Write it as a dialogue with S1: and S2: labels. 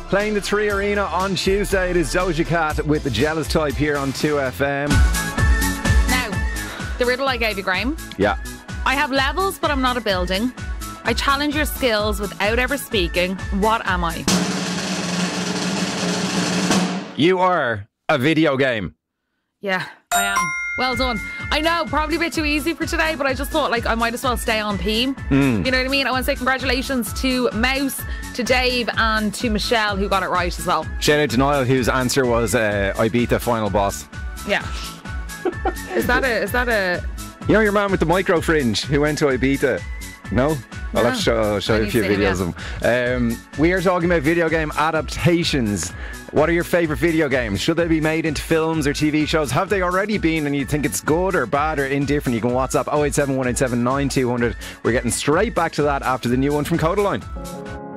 S1: Playing the 3 Arena on Tuesday. It is Doja Cat with the Jealous Type here on 2FM.
S2: Now, the riddle I gave you, Graham.
S1: Yeah.
S2: I have levels, but I'm not a building. I challenge your skills without ever speaking. What am I?
S1: You are a video game.
S2: Yeah, I am. Well done. I know, probably a bit too easy for today, but I just thought like I might as well stay on theme. You know what I mean? I want to say congratulations to Mouse, to Dave, and to Michelle, who got it right as well.
S1: Shout out to Niall, whose answer was Ibiza Final Boss.
S2: Yeah. Is that a?
S1: You know your man with the micro fringe who went to Ibiza? No? I'll have to show you a few videos of him. We are talking about video game adaptations. What are your favourite video games? Should they be made into films or TV shows? Have they already been and you think it's good or bad or indifferent? You can WhatsApp 087 187 9200. We're getting straight back to that after the new one from Codaline.